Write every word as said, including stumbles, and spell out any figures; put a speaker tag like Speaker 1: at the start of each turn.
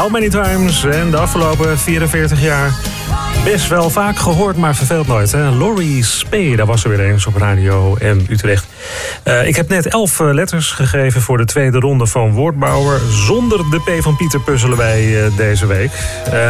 Speaker 1: How Many Times. En de afgelopen vierenveertig jaar best wel vaak gehoord, maar verveelt nooit. Hè? Laurie Spee, daar was er weer eens op Radio M Utrecht. Uh, ik heb net elf uh, letters gegeven voor de tweede ronde van Woordbouwer. Zonder de P van Pieter puzzelen wij uh, deze week. Uh,